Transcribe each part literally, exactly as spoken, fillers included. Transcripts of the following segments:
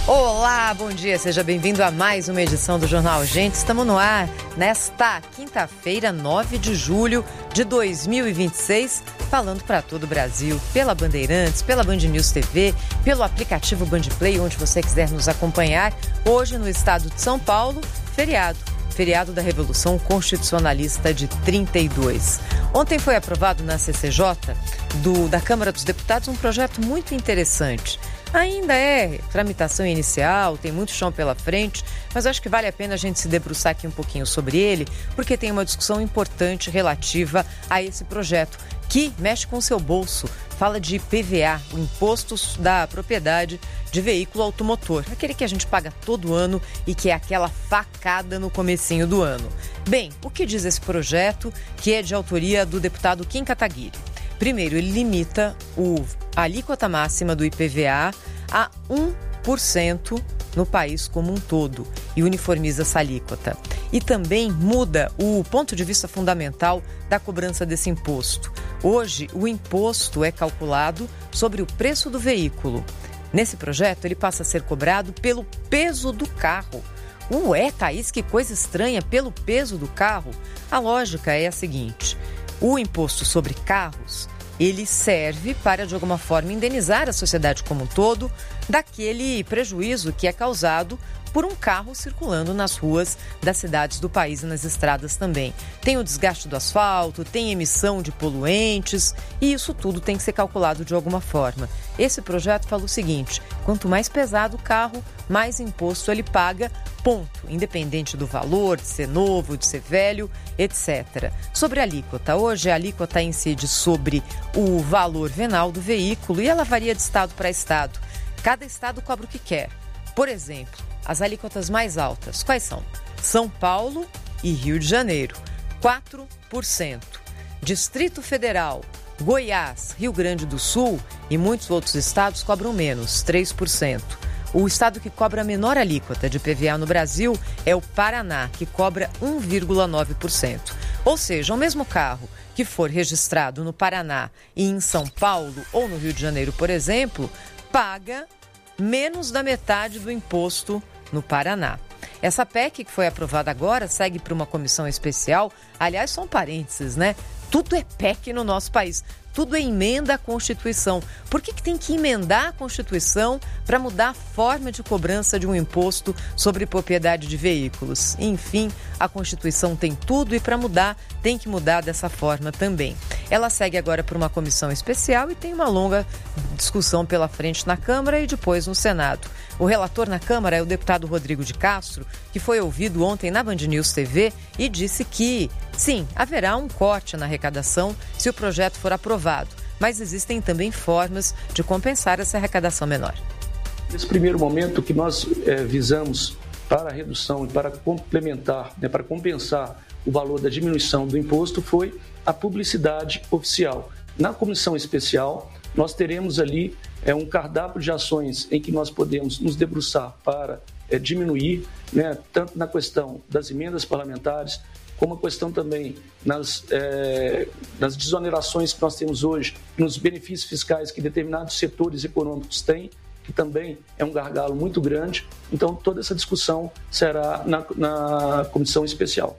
Olá, bom dia, seja bem-vindo a mais uma edição do Jornal Gente. Estamos no ar nesta quinta-feira, nove de julho de dois mil e vinte e seis, falando para todo o Brasil, pela Bandeirantes, pela Band News T V, pelo aplicativo Band Play, onde você quiser nos acompanhar. Hoje no estado de São Paulo, feriado. Feriado da Revolução Constitucionalista de trinta e dois. Ontem foi aprovado na C C J do, da Câmara dos Deputados um projeto muito interessante. Ainda é tramitação inicial, tem muito chão pela frente, mas acho que vale a pena a gente se debruçar aqui um pouquinho sobre ele, porque tem uma discussão importante relativa a esse projeto, que mexe com o seu bolso. Fala de I P V A, o Imposto da Propriedade de Veículo Automotor, aquele que a gente paga todo ano e que é aquela facada no comecinho do ano. Bem, o que diz esse projeto, que é de autoria do deputado Kim Kataguiri? Primeiro, ele limita o, a alíquota máxima do I P V A a um por cento no país como um todo e uniformiza essa alíquota. E também muda o ponto de vista fundamental da cobrança desse imposto. Hoje, o imposto é calculado sobre o preço do veículo. Nesse projeto, ele passa a ser cobrado pelo peso do carro. Ué, Thaís, que coisa estranha, pelo peso do carro? A lógica é a seguinte: o imposto sobre carros, ele serve para, de alguma forma, indenizar a sociedade como um todo daquele prejuízo que é causado por um carro circulando nas ruas das cidades do país e nas estradas também. Tem o desgaste do asfalto, tem emissão de poluentes e isso tudo tem que ser calculado de alguma forma. Esse projeto fala o seguinte: quanto mais pesado o carro, mais imposto ele paga, ponto, independente do valor, de ser novo, de ser velho, etcétera. Sobre a alíquota, hoje a alíquota incide sobre o valor venal do veículo e ela varia de estado para estado. Cada estado cobra o que quer. Por exemplo, as alíquotas mais altas, quais são? São Paulo e Rio de Janeiro, quatro por cento. Distrito Federal, Goiás, Rio Grande do Sul e muitos outros estados cobram menos, três por cento. O estado que cobra a menor alíquota de I P V A no Brasil é o Paraná, que cobra um vírgula nove por cento. Ou seja, o mesmo carro que for registrado no Paraná e em São Paulo ou no Rio de Janeiro, por exemplo, paga menos da metade do imposto no Paraná. Essa P E C que foi aprovada agora segue para uma comissão especial. Aliás, são parênteses, né? Tudo é P E C no nosso país. Tudo é emenda à Constituição. Por que que tem que emendar a Constituição para mudar a forma de cobrança de um imposto sobre propriedade de veículos? Enfim, a Constituição tem tudo e para mudar, tem que mudar dessa forma também. Ela segue agora por uma comissão especial e tem uma longa discussão pela frente na Câmara e depois no Senado. O relator na Câmara é o deputado Rodrigo de Castro, que foi ouvido ontem na Band News T V e disse que, sim, haverá um corte na arrecadação se o projeto for aprovado, mas existem também formas de compensar essa arrecadação menor. Nesse primeiro momento, o que nós é, visamos para a redução e para complementar, né, para compensar o valor da diminuição do imposto foi a publicidade oficial. Na comissão especial, nós teremos ali é, um cardápio de ações em que nós podemos nos debruçar para é, diminuir, né, tanto na questão das emendas parlamentares, como a questão também nas, é, nas desonerações que nós temos hoje, nos benefícios fiscais que determinados setores econômicos têm, que também é um gargalo muito grande. Então, toda essa discussão será na, na comissão especial.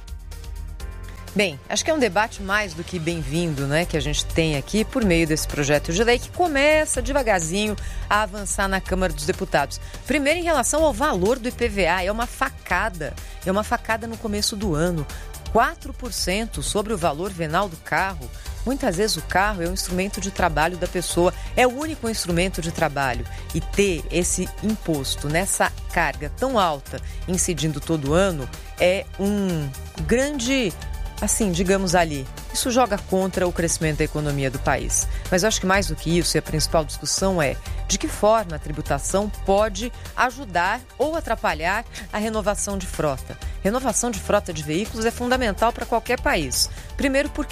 Bem, acho que é um debate mais do que bem-vindo, né, que a gente tem aqui por meio desse projeto de lei que começa devagarzinho a avançar na Câmara dos Deputados. Primeiro, em relação ao valor do I P V A, é uma facada, é uma facada no começo do ano, quatro por cento sobre o valor venal do carro. Muitas vezes o carro é um instrumento de trabalho da pessoa, é o único instrumento de trabalho. E ter esse imposto nessa carga tão alta, incidindo todo ano, é um grande... Assim, digamos ali, isso joga contra o crescimento da economia do país. Mas eu acho que mais do que isso, e a principal discussão é de que forma a tributação pode ajudar ou atrapalhar a renovação de frota. Renovação de frota de veículos é fundamental para qualquer país. Primeiro porque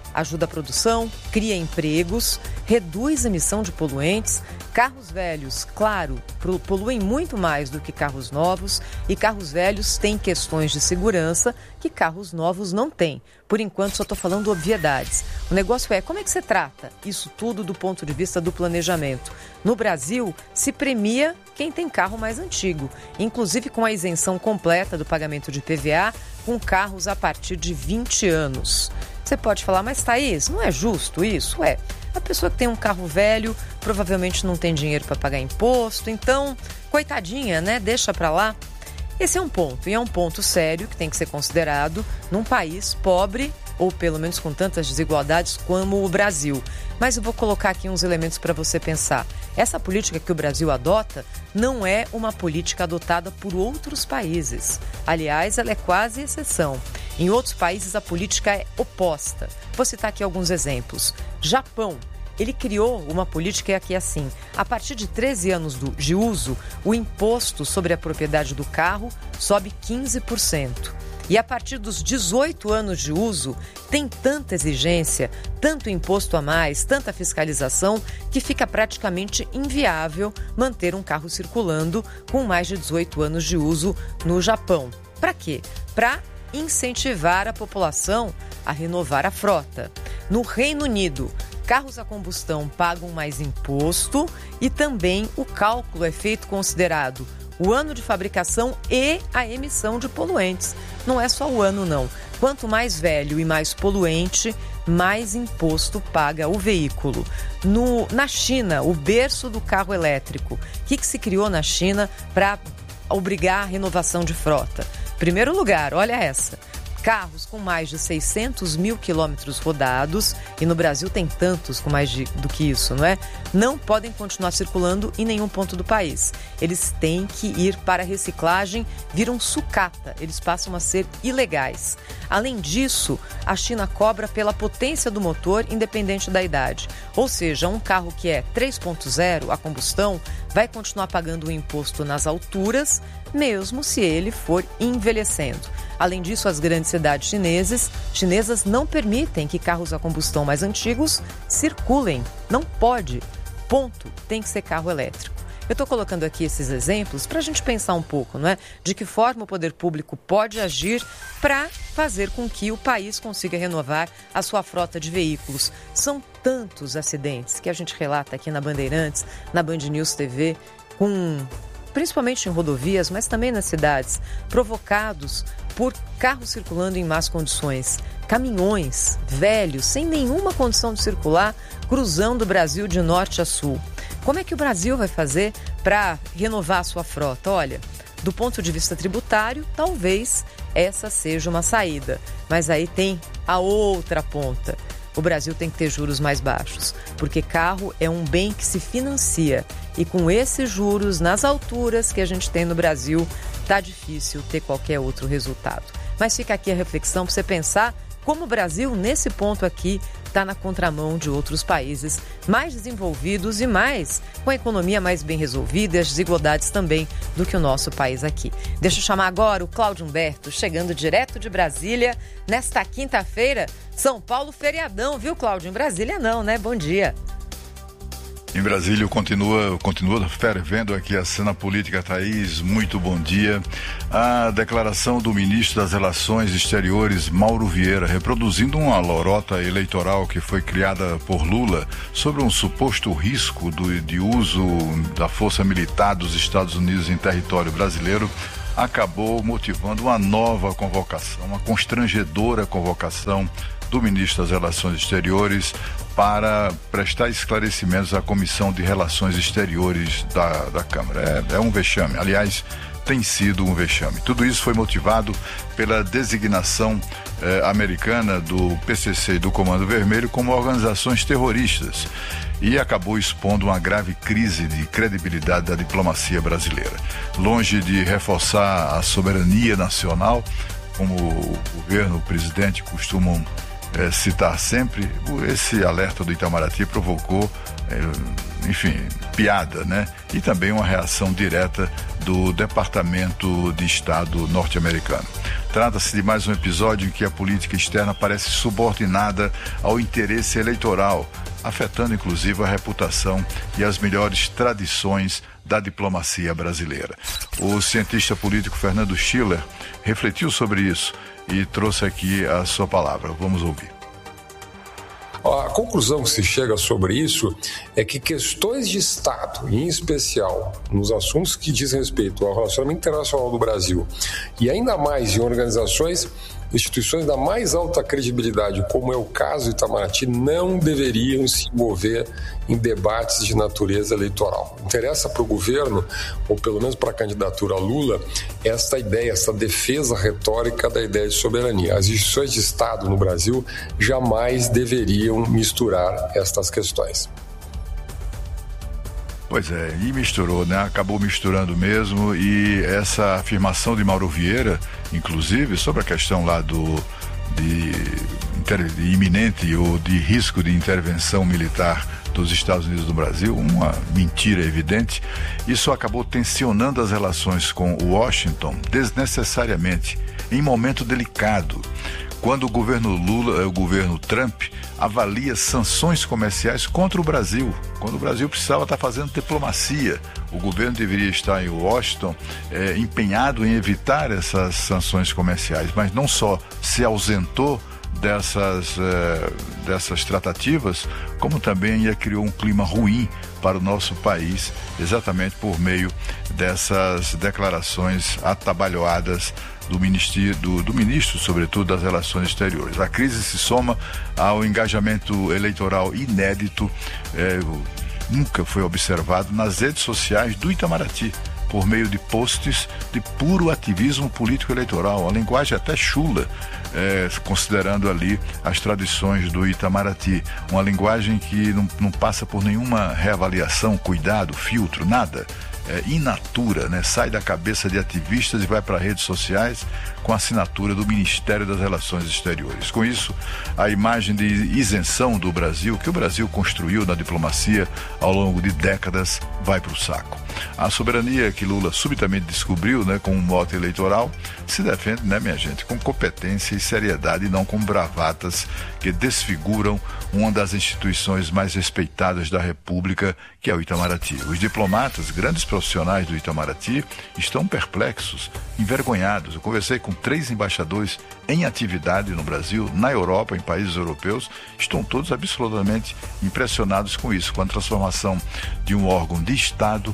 ajuda a produção, cria empregos, reduz a emissão de poluentes. Carros velhos, claro, poluem muito mais do que carros novos e carros velhos têm questões de segurança que carros novos não têm. Por enquanto, só estou falando obviedades. O negócio é como é que você trata isso tudo do ponto de vista do planejamento. No Brasil, se premia quem tem carro mais antigo, inclusive com a isenção completa do pagamento de I P V A com carros a partir de vinte anos. Você pode falar, mas Thaís, não é justo isso? É. A pessoa que tem um carro velho provavelmente não tem dinheiro para pagar imposto, então, coitadinha, né? Deixa para lá. Esse é um ponto, e é um ponto sério que tem que ser considerado num país pobre, ou pelo menos com tantas desigualdades como o Brasil. Mas eu vou colocar aqui uns elementos para você pensar. Essa política que o Brasil adota não é uma política adotada por outros países. Aliás, ela é quase exceção. Em outros países, a política é oposta. Vou citar aqui alguns exemplos. Japão. Ele criou uma política que é assim, a partir de treze anos do, de uso, o imposto sobre a propriedade do carro sobe quinze por cento. E a partir dos dezoito anos de uso, tem tanta exigência, tanto imposto a mais, tanta fiscalização, que fica praticamente inviável manter um carro circulando com mais de dezoito anos de uso no Japão. Para quê? Para incentivar a população a renovar a frota. No Reino Unido, carros a combustão pagam mais imposto e também o cálculo é feito considerado o ano de fabricação e a emissão de poluentes. Não é só o ano, não. Quanto mais velho e mais poluente, mais imposto paga o veículo. No, na China, o berço do carro elétrico. O que, que se criou na China para obrigar a renovação de frota? Primeiro lugar, olha essa. Carros com mais de seiscentos mil quilômetros rodados, e no Brasil tem tantos com mais de, do que isso, não é? Não podem continuar circulando em nenhum ponto do país. Eles têm que ir para a reciclagem, viram sucata, eles passam a ser ilegais. Além disso, a China cobra pela potência do motor, independente da idade. Ou seja, um carro que é três ponto zero a combustão vai continuar pagando o imposto nas alturas, mesmo se ele for envelhecendo. Além disso, as grandes cidades chinesas, chinesas não permitem que carros a combustão mais antigos circulem. Não pode. Ponto. Tem que ser carro elétrico. Eu estou colocando aqui esses exemplos para a gente pensar um pouco, não é? De que forma o poder público pode agir para fazer com que o país consiga renovar a sua frota de veículos. São tantos acidentes que a gente relata aqui na Bandeirantes, na Band News T V, com... principalmente em rodovias, mas também nas cidades, provocados por carros circulando em más condições, caminhões velhos, sem nenhuma condição de circular, cruzando o Brasil de norte a sul. Como é que o Brasil vai fazer para renovar a sua frota? Olha, do ponto de vista tributário, talvez essa seja uma saída, mas aí tem a outra ponta. O Brasil tem que ter juros mais baixos, porque carro é um bem que se financia. E com esses juros nas alturas que a gente tem no Brasil, tá difícil ter qualquer outro resultado. Mas fica aqui a reflexão para você pensar como o Brasil, nesse ponto aqui, está na contramão de outros países mais desenvolvidos e mais com a economia mais bem resolvida e as desigualdades também do que o nosso país aqui. Deixa eu chamar agora o Cláudio Humberto, chegando direto de Brasília, nesta quinta-feira. São Paulo feriadão, viu, Cláudio? Em Brasília não, né? Bom dia. Em Brasília continua, continua fervendo aqui a cena política, Thaís, muito bom dia. A declaração do ministro das Relações Exteriores, Mauro Vieira, reproduzindo uma lorota eleitoral que foi criada por Lula sobre um suposto risco do, de uso da força militar dos Estados Unidos em território brasileiro, acabou motivando uma nova convocação, uma constrangedora convocação do ministro das Relações Exteriores para prestar esclarecimentos à Comissão de Relações Exteriores da, da Câmara. É, é um vexame, aliás, tem sido um vexame. Tudo isso foi motivado pela designação eh, americana do P C C e do Comando Vermelho como organizações terroristas e acabou expondo uma grave crise de credibilidade da diplomacia brasileira. Longe de reforçar a soberania nacional, como o governo, o presidente costumam É, citar sempre, esse alerta do Itamaraty provocou é, enfim, piada, né? E também uma reação direta do Departamento de Estado norte-americano. Trata-se de mais um episódio em que a política externa parece subordinada ao interesse eleitoral, afetando inclusive a reputação e as melhores tradições da diplomacia brasileira. O cientista político Fernando Schiller refletiu sobre isso e trouxe aqui a sua palavra. Vamos ouvir. A conclusão que se chega sobre isso é que questões de Estado, em especial nos assuntos que dizem respeito ao relacionamento internacional do Brasil e ainda mais em organizações, instituições da mais alta credibilidade, como é o caso do Itamaraty, não deveriam se envolver em debates de natureza eleitoral. Interessa para o governo, ou pelo menos para a candidatura Lula, esta ideia, essa defesa retórica da ideia de soberania. As instituições de Estado no Brasil jamais deveriam misturar estas questões. Pois é, e misturou, né? Acabou misturando mesmo, e essa afirmação de Mauro Vieira, inclusive, sobre a questão lá do de, de iminente ou de risco de intervenção militar dos Estados Unidos no Brasil, uma mentira evidente, isso acabou tensionando as relações com Washington desnecessariamente, em momento delicado, quando o governo Lula, o governo Trump, avalia sanções comerciais contra o Brasil, quando o Brasil precisava estar fazendo diplomacia. O governo deveria estar em Washington é, empenhado em evitar essas sanções comerciais, mas não só se ausentou dessas, é, dessas tratativas, como também criou um clima ruim para o nosso país, exatamente por meio dessas declarações atabalhoadas do, ministro, do, do ministro, sobretudo, das Relações Exteriores. A crise se soma ao engajamento eleitoral inédito, é, nunca foi observado nas redes sociais do Itamaraty, por meio de posts de puro ativismo político-eleitoral, uma linguagem até chula, é, considerando ali as tradições do Itamaraty, uma linguagem que não, não passa por nenhuma reavaliação, cuidado, filtro, nada. É, in natura, né? Sai da cabeça de ativistas e vai para redes sociais com a assinatura do Ministério das Relações Exteriores. Com isso, a imagem de isenção do Brasil, que o Brasil construiu na diplomacia ao longo de décadas, vai para o saco. A soberania que Lula subitamente descobriu, né, com um mote eleitoral, se defende, né, minha gente, com competência e seriedade, e não com bravatas que desfiguram uma das instituições mais respeitadas da República, que é o Itamaraty. Os diplomatas, grandes profissionais do Itamaraty, estão perplexos, envergonhados. Eu conversei com três embaixadores em atividade no Brasil, na Europa, em países europeus, estão todos absolutamente impressionados com isso, com a transformação de um órgão de Estado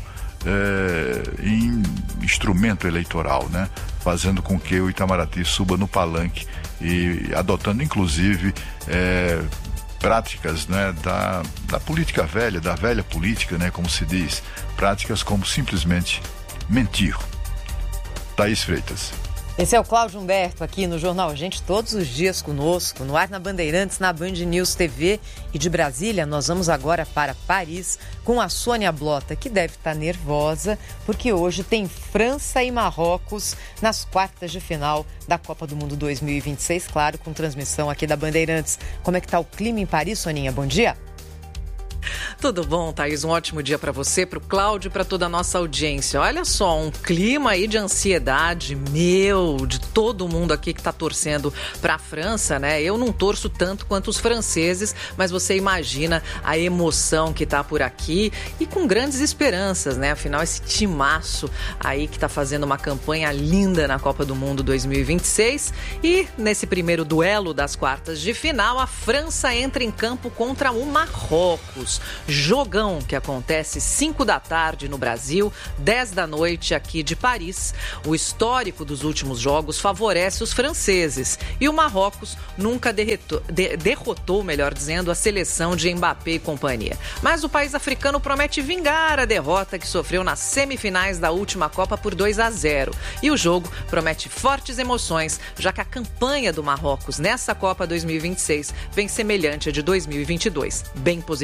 é, em instrumento eleitoral, né? Fazendo com que o Itamaraty suba no palanque e adotando, inclusive, é, práticas, né, da, da política velha, da velha política, né, como se diz, práticas como simplesmente mentir. Thaís Freitas. Esse é o Cláudio Humberto aqui no Jornal Gente, todos os dias conosco, no ar na Bandeirantes, na Band News T V. E de Brasília, nós vamos agora para Paris com a Sônia Blota, que deve estar nervosa, porque hoje tem França e Marrocos nas quartas de final da Copa do Mundo dois mil e vinte e seis, claro, com transmissão aqui da Bandeirantes. Como é que está o clima em Paris, Soninha? Bom dia. Tudo bom, Thaís? Um ótimo dia para você, para o Cláudio e para toda a nossa audiência. Olha só, um clima aí de ansiedade meu, de todo mundo aqui que está torcendo para a França, né? Eu não torço tanto quanto os franceses, mas você imagina a emoção que está por aqui e com grandes esperanças, né? Afinal, esse timaço aí que está fazendo uma campanha linda na Copa do Mundo dois mil e vinte e seis. E nesse primeiro duelo das quartas de final, a França entra em campo contra o Marrocos. Jogão que acontece cinco da tarde no Brasil, dez da noite aqui de Paris. O histórico dos últimos jogos favorece os franceses e o Marrocos nunca derretou, de, derrotou, melhor dizendo, a seleção de Mbappé e companhia. Mas o país africano promete vingar a derrota que sofreu nas semifinais da última Copa por dois a zero. E o jogo promete fortes emoções, já que a campanha do Marrocos nessa Copa dois mil e vinte e seis vem semelhante à de dois mil e vinte e dois, bem positiva.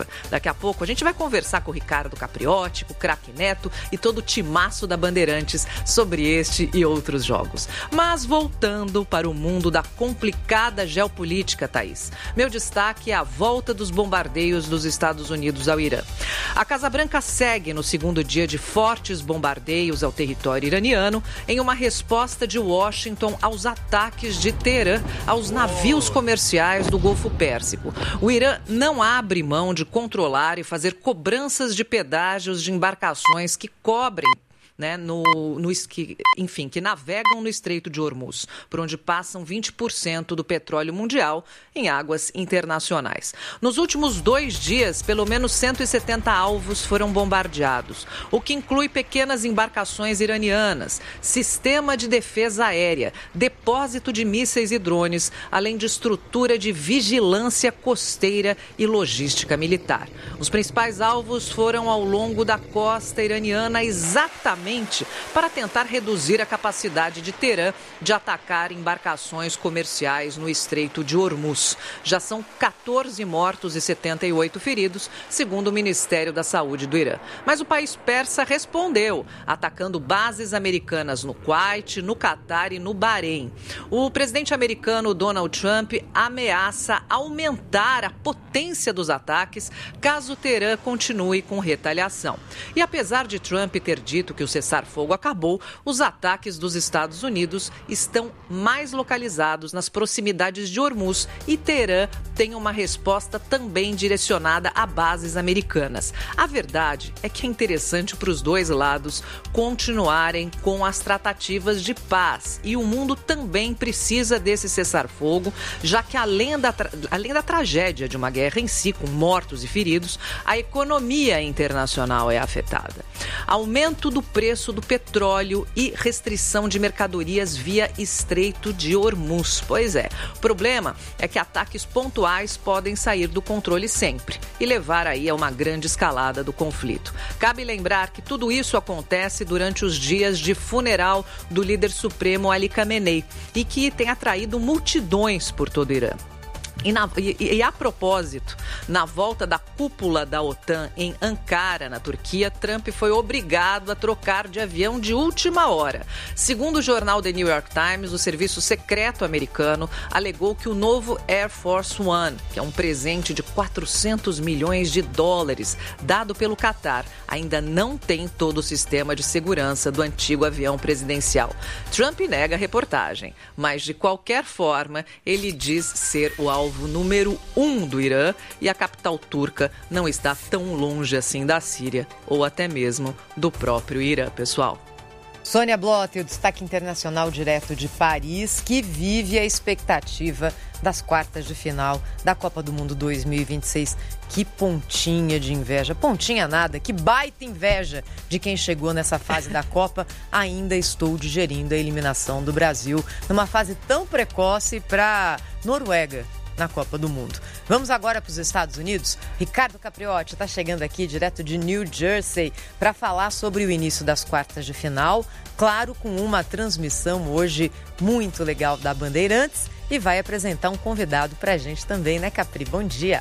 expectativa. Daqui a pouco a gente vai conversar com o Ricardo Capriotti, com o Craque Neto e todo o timaço da Bandeirantes sobre este e outros jogos. Mas voltando para o mundo da complicada geopolítica, Thaís. Meu destaque é a volta dos bombardeios dos Estados Unidos ao Irã. A Casa Branca segue no segundo dia de fortes bombardeios ao território iraniano em uma resposta de Washington aos ataques de Teherã aos navios comerciais do Golfo Pérsico. O Irã não abre mão de controlar e fazer cobranças de pedágios de embarcações que cobrem Né, no, no, que, enfim, que navegam no Estreito de Hormuz, por onde passam vinte por cento do petróleo mundial em águas internacionais. Nos últimos dois dias, pelo menos cento e setenta alvos foram bombardeados, o que inclui pequenas embarcações iranianas, sistema de defesa aérea, depósito de mísseis e drones, além de estrutura de vigilância costeira e logística militar. Os principais alvos foram ao longo da costa iraniana, exatamente para tentar reduzir a capacidade de Teherã de atacar embarcações comerciais no Estreito de Hormuz. Já são quatorze mortos e setenta e oito feridos, segundo o Ministério da Saúde do Irã. Mas o país persa respondeu, atacando bases americanas no Kuwait, no Catar e no Bahrein. O presidente americano Donald Trump ameaça aumentar a potência dos ataques caso Teherã continue com retaliação. E apesar de Trump ter dito que o cessar-fogo acabou, os ataques dos Estados Unidos estão mais localizados nas proximidades de Hormuz e Teherã tem uma resposta também direcionada a bases americanas. A verdade é que é interessante para os dois lados continuarem com as tratativas de paz e o mundo também precisa desse cessar-fogo, já que além da, tra- além da tragédia de uma guerra em si, com mortos e feridos, a economia internacional é afetada. Aumento do preço preço do petróleo e restrição de mercadorias via Estreito de Hormuz. Pois é, o problema é que ataques pontuais podem sair do controle sempre e levar aí a uma grande escalada do conflito. Cabe lembrar que tudo isso acontece durante os dias de funeral do líder supremo Ali Khamenei e que tem atraído multidões por todo o Irã. E, na, e, e a propósito, na volta da cúpula da OTAN em Ankara, na Turquia, Trump foi obrigado a trocar de avião de última hora. Segundo o jornal The New York Times, o serviço secreto americano alegou que o novo Air Force One, que é um presente de quatrocentos milhões de dólares dado pelo Catar, ainda não tem todo o sistema de segurança do antigo avião presidencial. Trump nega a reportagem, mas de qualquer forma, ele diz ser o alvo número um do Irã e a capital turca não está tão longe assim da Síria ou até mesmo do próprio Irã, pessoal. Sônia Blota, o destaque internacional direto de Paris, que vive a expectativa das quartas de final da Copa do Mundo dois mil e vinte e seis. Que pontinha de inveja, pontinha nada, que baita inveja de quem chegou nessa fase da Copa. Ainda estou digerindo a eliminação do Brasil numa fase tão precoce para Noruega na Copa do Mundo. Vamos agora para os Estados Unidos. Ricardo Capriotti está chegando aqui direto de New Jersey para falar sobre o início das quartas de final, claro, com uma transmissão hoje muito legal da Bandeirantes, e vai apresentar um convidado para a gente também, né, Capri? Bom dia.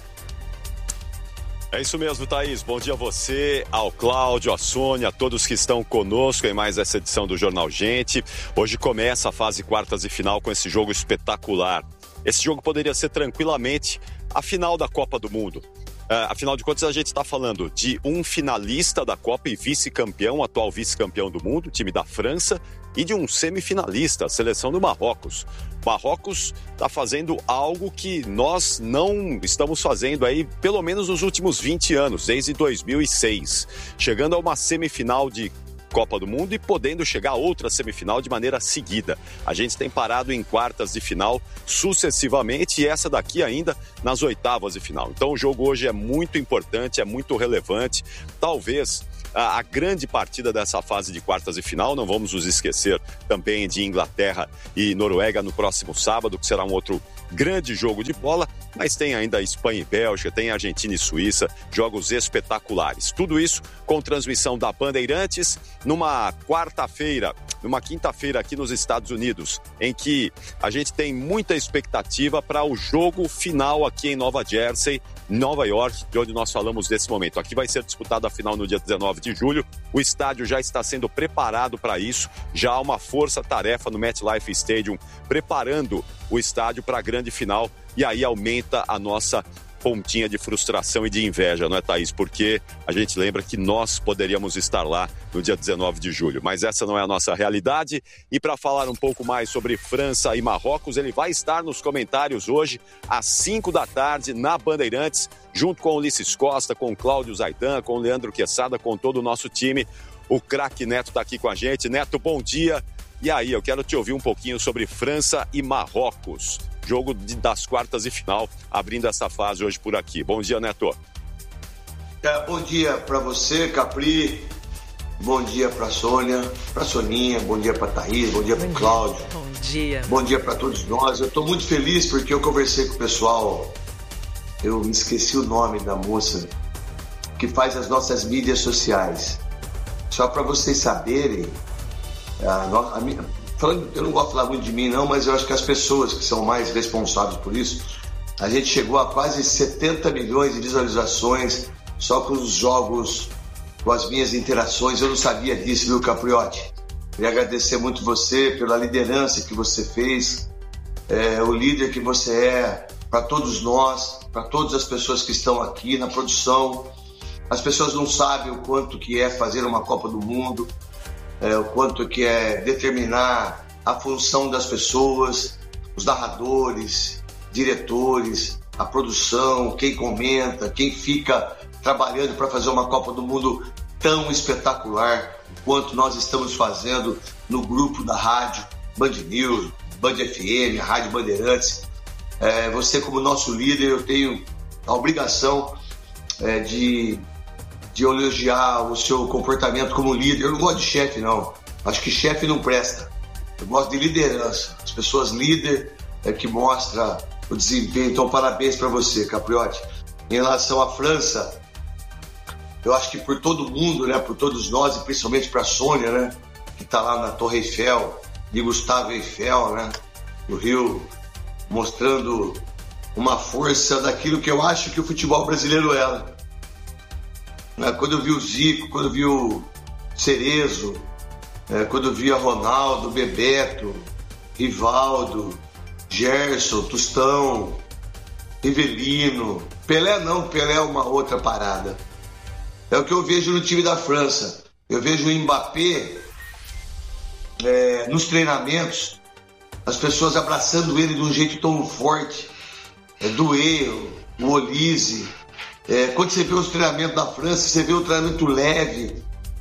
É isso mesmo, Thaís. Bom dia a você, ao Cláudio, à Sônia, a todos que estão conosco em mais essa edição do Jornal Gente. Hoje começa a fase quartas e final com esse jogo espetacular. Esse jogo poderia ser tranquilamente a final da Copa do Mundo. Uh, afinal de contas, a gente está falando de um finalista da Copa e vice-campeão, atual vice-campeão do mundo, time da França, e de um semifinalista, a seleção do Marrocos. Marrocos está fazendo algo que nós não estamos fazendo aí pelo menos nos últimos vinte anos, desde dois mil e seis. Chegando a uma semifinal de Copa do Mundo e podendo chegar a outra semifinal de maneira seguida. A gente tem parado em quartas de final sucessivamente e essa daqui ainda nas oitavas de final. Então o jogo hoje é muito importante, é muito relevante. Talvez a, a grande partida dessa fase de quartas de final, não vamos nos esquecer também de Inglaterra e Noruega no próximo sábado, que será um outro grande jogo de bola. mas tem ainda Espanha e Bélgica, tem Argentina e Suíça, jogos espetaculares. Tudo isso com transmissão da Bandeirantes numa quarta-feira, numa quinta-feira aqui nos Estados Unidos, em que a gente tem muita expectativa para o jogo final aqui em Nova Jersey, Nova York, de onde nós falamos desse momento. Aqui vai ser disputada a final no dia dezenove de julho. O estádio já está sendo preparado para isso. Já há uma força-tarefa no MetLife Stadium preparando o estádio para a grande final. E aí aumenta a nossa pontinha de frustração e de inveja, não é, Thaís? Porque a gente lembra que nós poderíamos estar lá no dia dezenove de julho, mas essa não é a nossa realidade. E para falar um pouco mais sobre França e Marrocos, ele vai estar nos comentários hoje às cinco da tarde na Bandeirantes, junto com o Ulisses Costa, com o Cláudio Zaidan, com o Leandro Quesada, com todo o nosso time. O craque Neto está aqui com a gente. Neto, bom dia. E aí, eu quero te ouvir um pouquinho sobre França e Marrocos. Jogo de, das quartas de final, abrindo essa fase hoje por aqui. Bom dia, Neto. É, bom dia para você, Capri. Bom dia para Sônia, para Soninha. Bom dia para Thaís. Bom dia para Cláudio. Bom dia. Bom dia para todos nós. Eu estou muito feliz porque eu conversei com o pessoal. Eu me esqueci o nome da moça que faz as nossas mídias sociais. Só para vocês saberem, a, a minha, falando, eu não gosto de falar muito de mim não, mas eu acho que as pessoas que são mais responsáveis por isso, a gente chegou a quase setenta milhões de visualizações só com os jogos, com as minhas interações. Eu não sabia disso, viu, Capriotti? Queria agradecer muito você pela liderança que você fez, é, o líder que você é para todos nós, para todas as pessoas que estão aqui na produção. As pessoas não sabem o quanto que é fazer uma Copa do Mundo, é, o quanto que é determinar a função das pessoas, os narradores, diretores, a produção, quem comenta, quem fica trabalhando para fazer uma Copa do Mundo tão espetacular quanto nós estamos fazendo no grupo da rádio Band News, Band F M, a Rádio Bandeirantes. É, você como nosso líder, eu tenho a obrigação é, de, de elogiar o seu comportamento como líder. Eu não gosto de chefe, não. Acho que chefe não presta. Eu gosto de liderança. As pessoas líder é que mostra o desempenho. Então, parabéns para você, Capriotti. Em relação à França, eu acho que por todo mundo, né, por todos nós, e principalmente para a Sônia, né, que está lá na Torre Eiffel, e Gustavo Eiffel, né, do Rio, mostrando uma força daquilo que eu acho que o futebol brasileiro era. Quando eu vi o Zico, quando eu vi o Cerezo, quando eu vi a Ronaldo, Bebeto, Rivaldo, Gerson, Tostão, Rivelino, Pelé não, Pelé é uma outra parada. É o que eu vejo no time da França. Eu vejo o Mbappé é, nos treinamentos, as pessoas abraçando ele de um jeito tão forte, é, Duê, o Olise. É, quando você vê os treinamentos da França, você vê o treinamento leve.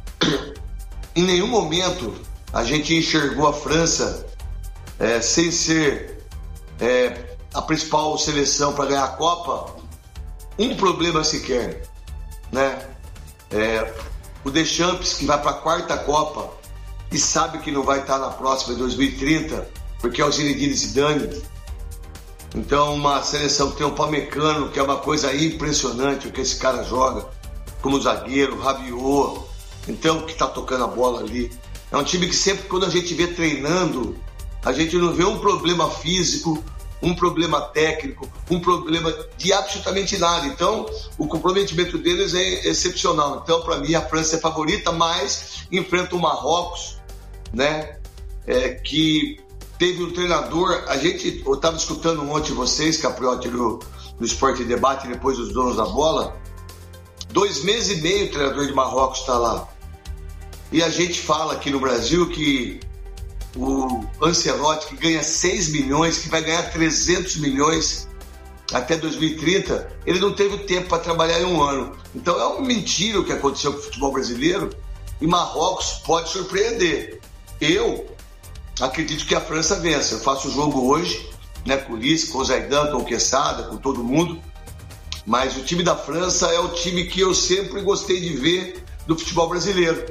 Em nenhum momento a gente enxergou a França é, sem ser é, a principal seleção para ganhar a Copa, um problema sequer, né? É, o Deschamps, que vai para a quarta Copa e sabe que não vai estar na próxima em dois mil e trinta, porque é o Zinedine Zidane. Então, uma seleção que tem um Pamecano, que é uma coisa impressionante o que esse cara joga, como zagueiro, Rabiot, então, que está tocando a bola ali. É um time que sempre, quando a gente vê treinando, a gente não vê um problema físico, um problema técnico, um problema de absolutamente nada. Então, o comprometimento deles é excepcional. Então, para mim, a França é favorita, mas enfrenta o Marrocos, né? É, que teve um treinador. A gente, eu estava escutando ontem vocês, Capriotti, no, no Esporte Debate, depois dos donos da bola. Dois meses e meio o treinador de Marrocos está lá. E a gente fala aqui no Brasil que o Ancelotti, que ganha seis milhões, que vai ganhar trezentos milhões até dois mil e trinta, ele não teve tempo para trabalhar em um ano. Então é uma mentira o que aconteceu com o futebol brasileiro, e Marrocos pode surpreender. Eu acredito que a França vença. Eu faço o jogo hoje, né, com o Ulisses, com o Zaidan, com o Quesada, com todo mundo, mas o time da França é o time que eu sempre gostei de ver do futebol brasileiro.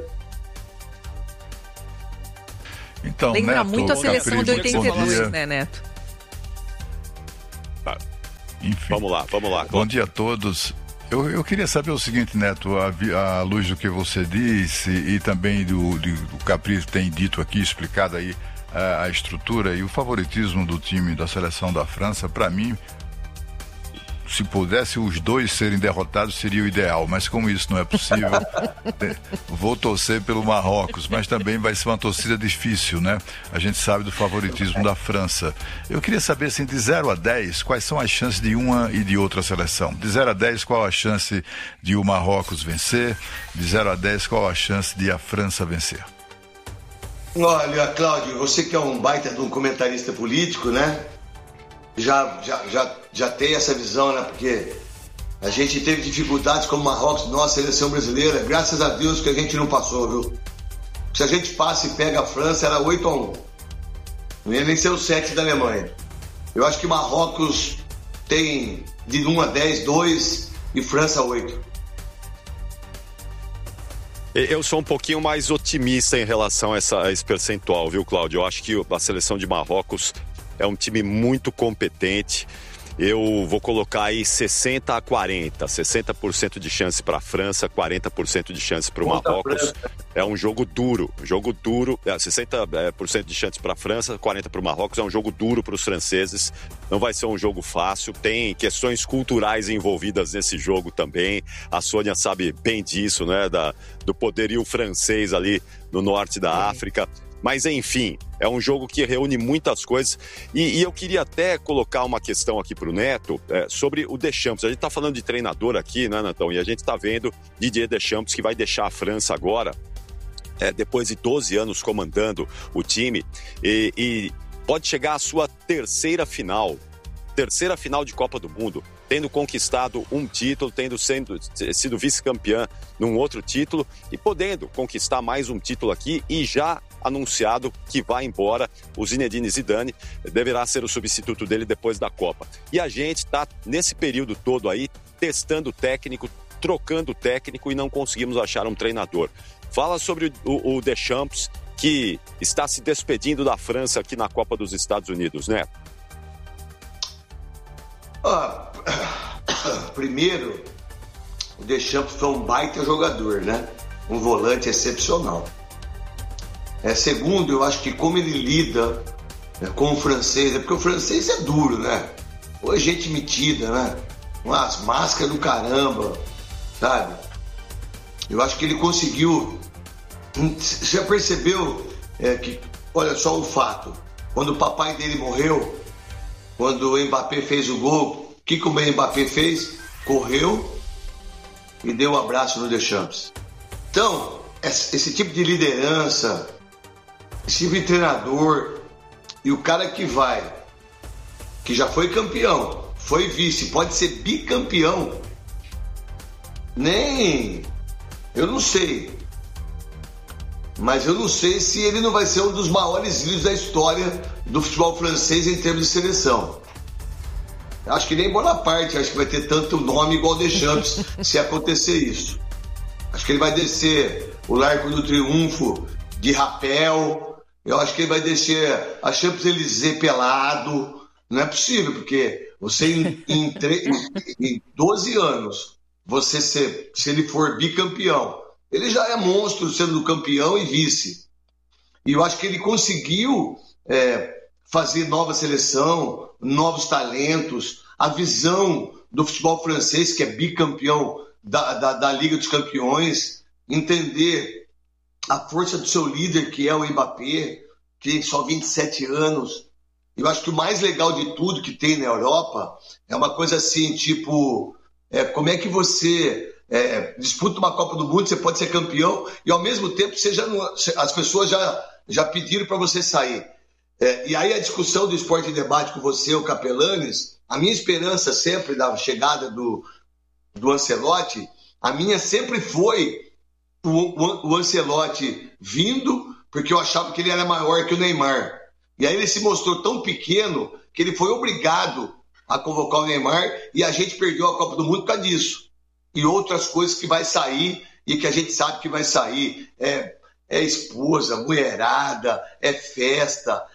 Então, lembra Neto, muito a seleção Capri, de oitenta e dois, né, Neto? Enfim. Vamos lá, vamos lá. Bom dia a todos. Eu, eu queria saber o seguinte, Neto, à luz do que você disse e também do, do, do Capri tem dito aqui, explicado aí a, a estrutura e o favoritismo do time da seleção da França, para mim, se pudesse os dois serem derrotados seria o ideal, mas como isso não é possível, vou torcer pelo Marrocos, mas também vai ser uma torcida difícil, né? A gente sabe do favoritismo da França. Eu queria saber, assim, de zero a dez, quais são as chances de uma e de outra seleção? De zero a dez, qual a chance de o Marrocos vencer? De zero a dez, qual a chance de a França vencer? Olha, Cláudio, você que é um baita de um comentarista político, né? Já, já, já, já tem essa visão, né? Porque a gente teve dificuldades como Marrocos, nossa seleção brasileira, graças a Deus que a gente não passou, viu? Se a gente passa e pega a França, era oito a um. Não ia nem ser o sete da Alemanha. Eu acho que Marrocos tem de um a dez, dois e França oito. Eu sou um pouquinho mais otimista em relação a, essa, a esse percentual, viu, Cláudio? Eu acho que a seleção de Marrocos é um time muito competente. Eu vou colocar aí sessenta a quarenta, sessenta por cento de chance para a França, quarenta por cento de chance para o Marrocos. É um jogo duro, um jogo duro, é, sessenta por cento de chance para a França, quarenta para o Marrocos. É um jogo duro para os franceses, não vai ser um jogo fácil, tem questões culturais envolvidas nesse jogo também. A Sônia sabe bem disso, né, da, do poderio francês ali no norte da África. Mas, enfim, é um jogo que reúne muitas coisas. E, e eu queria até colocar uma questão aqui para o Neto é, sobre o Deschamps. A gente está falando de treinador aqui, né, Netão? E a gente está vendo Didier Deschamps, que vai deixar a França agora, é, depois de doze anos comandando o time. E, e pode chegar à sua terceira final. Terceira final de Copa do Mundo, tendo conquistado um título, tendo sendo, sido vice-campeã num outro título e podendo conquistar mais um título aqui e já anunciado que vai embora. O Zinedine Zidane deverá ser o substituto dele depois da Copa. E a gente está, nesse período todo aí, testando o técnico, trocando o técnico e não conseguimos achar um treinador. Fala sobre o, o Deschamps, que está se despedindo da França aqui na Copa dos Estados Unidos, né? Ah, primeiro, o Deschamps foi um baita jogador, né? Um volante excepcional. É, segundo, eu acho que como ele lida, né, com o francês, é porque o francês é duro, né? Ou é gente metida, né? Umas máscaras do caramba, sabe? Eu acho que ele conseguiu. Você já percebeu é, que, olha só o fato, quando o papai dele morreu, quando o Mbappé fez o gol, o que, que o Mbappé fez? Correu e deu um abraço no Deschamps. Então, esse tipo de liderança, esse tipo de treinador, e o cara que vai, que já foi campeão, foi vice, pode ser bicampeão, nem, eu não sei, mas eu não sei se ele não vai ser um dos maiores líderes da história do futebol francês em termos de seleção. Acho que nem Bonaparte, acho que vai ter tanto nome igual Deschamps se acontecer isso. Acho que ele vai descer o Largo do Triunfo de rapel, eu acho que ele vai descer a Champs-Élysées pelado. Não é possível, porque você em, em, tre... em doze anos, você ser, se ele for bicampeão, ele já é monstro sendo campeão e vice. E eu acho que ele conseguiu é, fazer nova seleção, novos talentos, a visão do futebol francês, que é bicampeão da, da, da Liga dos Campeões, entender a força do seu líder, que é o Mbappé, que tem só vinte e sete anos. Eu acho que o mais legal de tudo que tem na Europa é uma coisa assim, tipo, é, como é que você é, disputa uma Copa do Mundo, você pode ser campeão e ao mesmo tempo você já não, as pessoas já, já pediram para você sair. É, e aí a discussão do Esporte em Debate com você, o Capelanes, a minha esperança sempre da chegada do, do Ancelotti, a minha sempre foi o, o, o Ancelotti vindo, porque eu achava que ele era maior que o Neymar. E aí ele se mostrou tão pequeno que ele foi obrigado a convocar o Neymar e a gente perdeu a Copa do Mundo por causa disso. E outras coisas que vai sair e que a gente sabe que vai sair. É, é esposa, mulherada, é festa,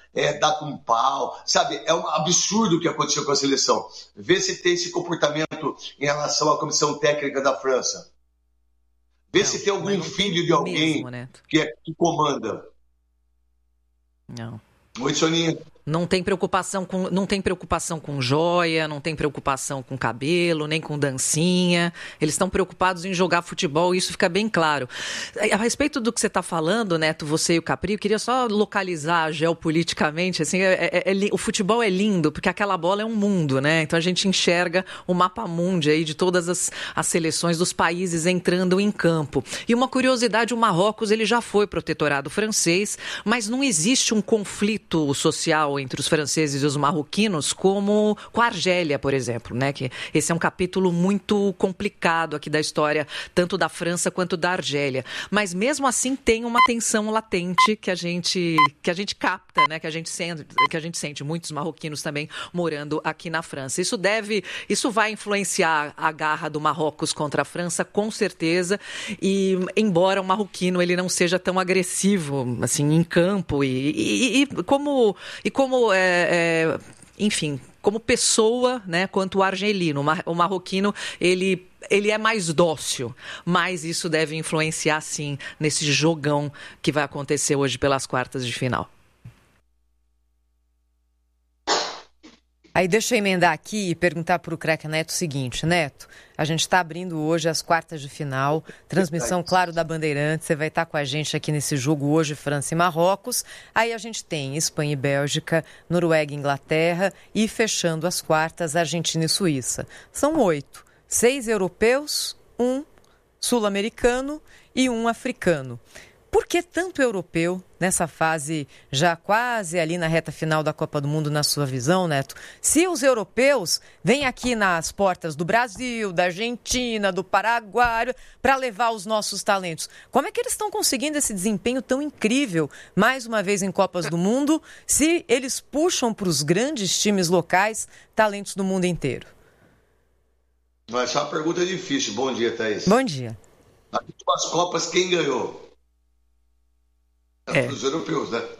é, dar com pau, sabe? É um absurdo o que aconteceu com a seleção. Vê se tem esse comportamento em relação à comissão técnica da França. Vê não, se tem algum filho de alguém mesmo, que, é, que comanda. Não. Oi, Soninha. Não tem preocupação com, não tem preocupação com joia, não tem preocupação com cabelo, nem com dancinha. Eles estão preocupados em jogar futebol, isso fica bem claro. A respeito do que você está falando, Neto, você e o Capri, eu queria só localizar geopoliticamente. Assim, é, é, é, o futebol é lindo, porque aquela bola é um mundo, né? Então a gente enxerga o mapa mundi aí de todas as, as seleções dos países entrando em campo. E uma curiosidade, o Marrocos ele já foi protetorado francês, mas não existe um conflito social entre os franceses e os marroquinos, como com a Argélia, por exemplo, né? Que esse é um capítulo muito complicado aqui da história, tanto da França quanto da Argélia. Mas mesmo assim tem uma tensão latente que a gente, que a gente capta, né? Que a gente sente, que a gente sente, muitos marroquinos também morando aqui na França. Isso deve, isso vai influenciar a garra do Marrocos contra a França, com certeza. E embora o marroquino ele não seja tão agressivo, assim, em campo e, e, e como e como Como, é, é, enfim, como pessoa, né, quanto o argelino. O marroquino, ele, ele é mais dócil, mas isso deve influenciar, sim, nesse jogão que vai acontecer hoje pelas quartas de final. Aí deixa eu emendar aqui e perguntar para o craque Neto o seguinte, Neto, a gente está abrindo hoje as quartas de final, transmissão, claro, da Bandeirantes, você vai estar com a gente aqui nesse jogo hoje, França e Marrocos, aí a gente tem Espanha e Bélgica, Noruega e Inglaterra e fechando as quartas, Argentina e Suíça. São oito, seis europeus, um sul-americano e um africano. Por que tanto europeu nessa fase já quase ali na reta final da Copa do Mundo, na sua visão, Neto? Se os europeus vêm aqui nas portas do Brasil, da Argentina, do Paraguai, para levar os nossos talentos, como é que eles estão conseguindo esse desempenho tão incrível, mais uma vez em Copas do Mundo, se eles puxam para os grandes times locais talentos do mundo inteiro? Essa é uma pergunta difícil. Bom dia, Thaís. Bom dia. Nas últimas Copas, quem ganhou? É. Os europeus, né?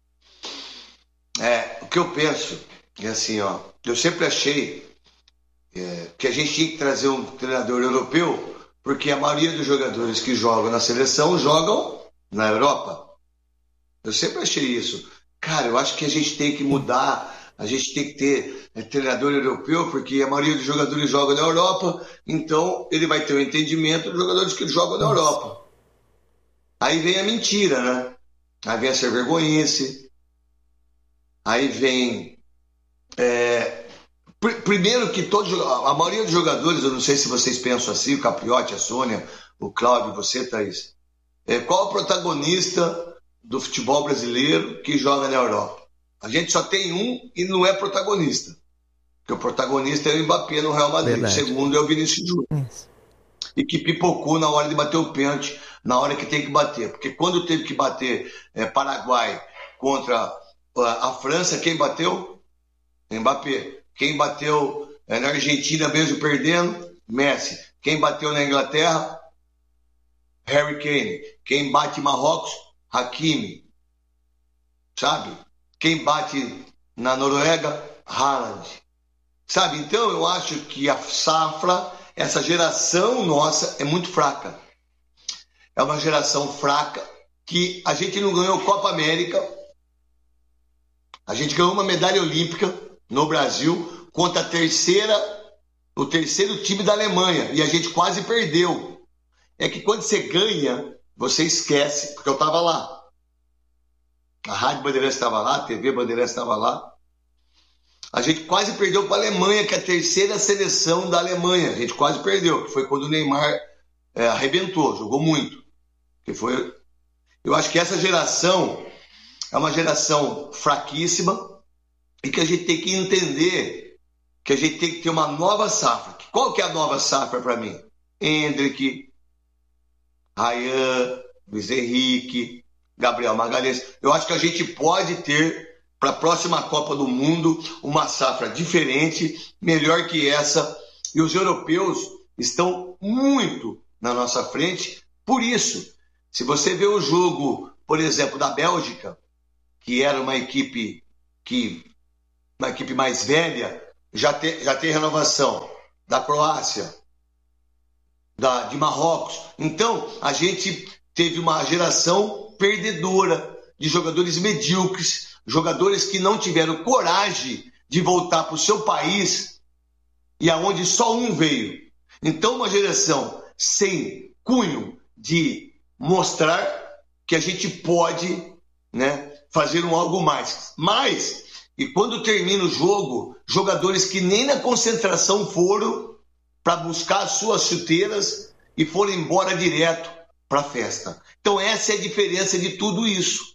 É, o que eu penso é assim, ó, eu sempre achei é, que a gente tinha que trazer um treinador europeu, porque a maioria dos jogadores que jogam na seleção jogam na Europa. Eu sempre achei isso. Cara, eu acho que a gente tem que mudar, a gente tem que ter é, treinador europeu, porque a maioria dos jogadores jogam na Europa, então ele vai ter o entendimento dos jogadores que jogam na Europa. Aí vem a mentira, né? Aí vem a ser vergonhice, aí vem... É, pr- primeiro que todos, a maioria dos jogadores, eu não sei se vocês pensam assim, o Capriotti, a Sônia, o Cláudio, você, Thaís, é, qual o protagonista do futebol brasileiro que joga na Europa? A gente só tem um e não é protagonista, porque o protagonista é o Mbappé no Real Madrid, Verdade. O segundo é o Vinícius Júnior, yes. E que pipocou na hora de bater o pênalti, na hora que tem que bater. Porque quando teve que bater é, Paraguai contra a, a França, quem bateu? Mbappé. Quem bateu é, na Argentina, mesmo perdendo? Messi. Quem bateu na Inglaterra? Harry Kane. Quem bate em Marrocos? Hakimi. Sabe? Quem bate na Noruega? Haaland. Sabe? Então eu acho que a safra, essa geração nossa é muito fraca. É uma geração fraca que a gente não ganhou Copa América. A gente ganhou uma medalha olímpica no Brasil contra a terceira, o terceiro time da Alemanha. E a gente quase perdeu. É que quando você ganha, você esquece, porque eu estava lá. A Rádio Bandeirantes estava lá, a T V Bandeirantes estava lá. A gente quase perdeu para a Alemanha, que é a terceira seleção da Alemanha. A gente quase perdeu, que foi quando o Neymar é, arrebentou, jogou muito. Que foi... Eu acho que essa geração é uma geração fraquíssima e que a gente tem que entender que a gente tem que ter uma nova safra. Qual que é a nova safra para mim? Hendrick, Ryan, Luiz Henrique, Gabriel Magalhães. Eu acho que a gente pode ter, para a próxima Copa do Mundo, uma safra diferente, melhor que essa. E os europeus estão muito na nossa frente. Por isso, se você vê o jogo, por exemplo, da Bélgica, que era uma equipe que uma equipe mais velha, já tem, já tem renovação da Croácia, da, de Marrocos. Então, a gente teve uma geração perdedora de jogadores medíocres, jogadores que não tiveram coragem de voltar para o seu país e aonde só um veio. Então, uma geração sem cunho de mostrar que a gente pode, né, fazer um algo mais. Mas, e quando termina o jogo, jogadores que nem na concentração foram para buscar as suas chuteiras e foram embora direto para a festa. Então, essa é a diferença de tudo isso.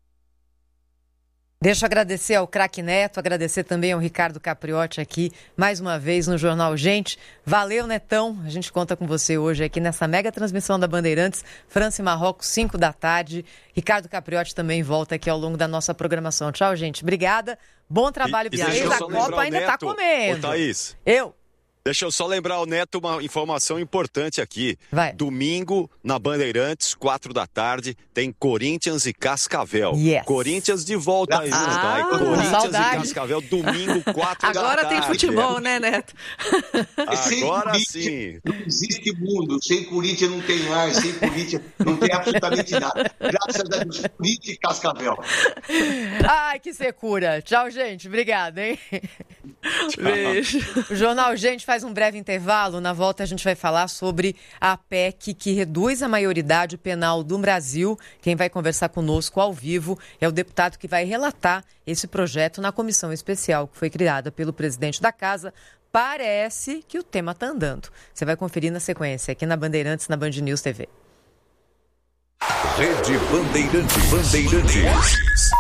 Deixa eu agradecer ao craque Neto, agradecer também ao Ricardo Capriotti aqui, mais uma vez no Jornal Gente. Valeu, Netão. A gente conta com você hoje aqui nessa mega transmissão da Bandeirantes, França e Marrocos, cinco da tarde. Ricardo Capriotti também volta aqui ao longo da nossa programação. Tchau, gente. Obrigada. Bom trabalho, Bianca. A Copa ainda está comendo. Ô, Thaís. Eu. Deixa eu só lembrar ao Neto uma informação importante aqui. Vai. Domingo, na Bandeirantes, quatro da tarde, tem Corinthians e Cascavel. Yes. Corinthians de volta aí, ah, tá? Corinthians saudade. e Cascavel, domingo, quatro da Agora tarde. tem futebol, né, Neto? Agora sim. Não existe mundo. Sem Corinthians não tem ar, sem Corinthians não tem absolutamente nada. Graças a Deus, Corinthians e Cascavel. Ai, que secura. Tchau, gente. Obrigada, hein? Tchau. Beijo. O Jornal Gente faz um breve intervalo. Na volta a gente vai falar sobre a P E C que reduz a maioridade penal do Brasil. Quem vai conversar conosco ao vivo é o deputado que vai relatar esse projeto na comissão especial que foi criada pelo presidente da Casa. Parece que o tema está andando. Você vai conferir na sequência aqui na Bandeirantes, na Band News T V. Rede Bandeirantes. Bandeirantes.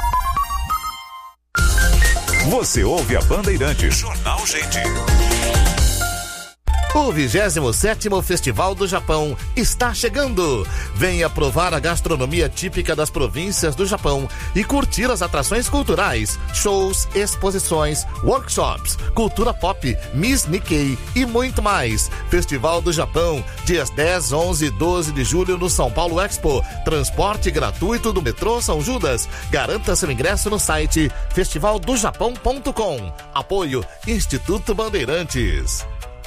Você ouve a Bandeirantes. Jornal Gente. O vigésimo sétimo Festival do Japão está chegando. Venha provar a gastronomia típica das províncias do Japão e curtir as atrações culturais, shows, exposições, workshops, cultura pop, Miss Nikkei e muito mais. Festival do Japão, dias dez, onze e doze de julho no São Paulo Expo. Transporte gratuito do metrô São Judas. Garanta seu ingresso no site festival do japão ponto com. Apoio Instituto Bandeirantes.